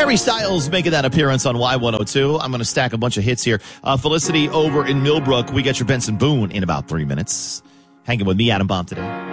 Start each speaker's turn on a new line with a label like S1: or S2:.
S1: Harry Styles making that appearance on Y102. I'm going to stack a bunch of hits here. Felicity over in Millbrook. We get your Benson Boone in about 3 minutes. Hanging with me, Adam Bomb, today.